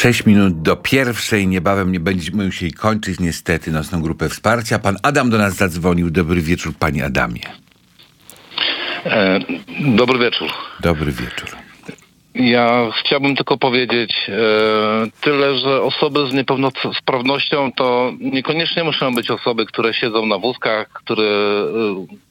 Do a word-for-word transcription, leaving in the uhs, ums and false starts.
Sześć minut do pierwszej, niebawem nie będziemy musieli kończyć niestety nocną grupę wsparcia. Pan Adam do nas zadzwonił. Dobry wieczór, panie Adamie. E, dobry wieczór. Dobry wieczór. Ja chciałbym tylko powiedzieć e, tyle, że osoby z niepełnosprawnością to niekoniecznie muszą być osoby, które siedzą na wózkach, które,